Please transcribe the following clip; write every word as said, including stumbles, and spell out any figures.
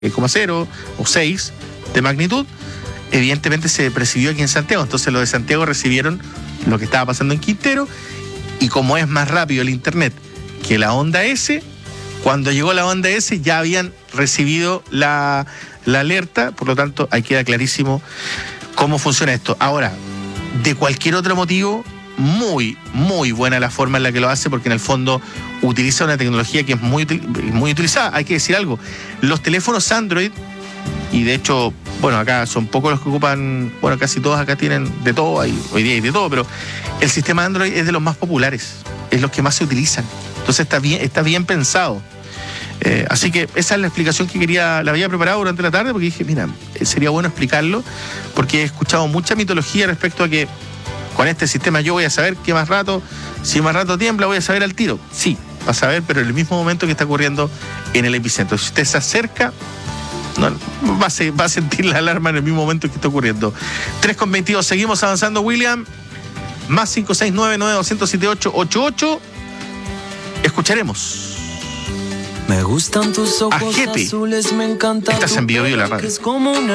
cero o seis de magnitud, evidentemente se percibió aquí en Santiago. Entonces los de Santiago recibieron lo que estaba pasando en Quintero, y como es más rápido el internet que la onda S, cuando llegó la onda S ya habían recibido la, la alerta. Por lo tanto, ahí queda clarísimo cómo funciona esto. Ahora, de cualquier otro motivo, muy, muy buena la forma en la que lo hace, porque en el fondo utiliza una tecnología que es muy, muy utilizada. Hay que decir algo, los teléfonos Android, y de hecho, bueno, acá son pocos los que ocupan, bueno, casi todos acá tienen de todo, hay, hoy día hay de todo, pero el sistema Android es de los más populares, es los que más se utilizan. Entonces está bien, está bien pensado. Eh, así que esa es la explicación que quería, la había preparado durante la tarde, porque dije, mira, sería bueno explicarlo, porque he escuchado mucha mitología respecto a que con este sistema yo voy a saber qué más rato, si más rato tiembla, voy a saber al tiro. Sí, va a saber, pero en el mismo momento que está ocurriendo en el epicentro. Si usted se acerca, no, va, a, va a sentir la alarma en el mismo momento que está ocurriendo. tres con veintidós, seguimos avanzando, William. Más cinco seis nueve nueve dos cero siete ocho ocho ocho. Escucharemos. Me gustan tus ojos Ajete. azules, me encanta. Estás en Bio Bio la radio.